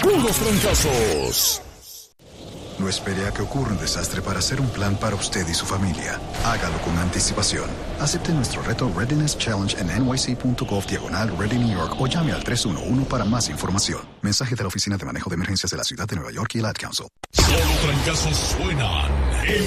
puros fracasos. No espere a que ocurra un desastre para hacer un plan para usted y su familia. Hágalo con anticipación. Acepte nuestro reto Readiness Challenge en nyc.gov/Ready New York o llame al 311 para más información. Mensaje de la Oficina de Manejo de Emergencias de la Ciudad de Nueva York y el Ad Council. Solo fracasos suenan.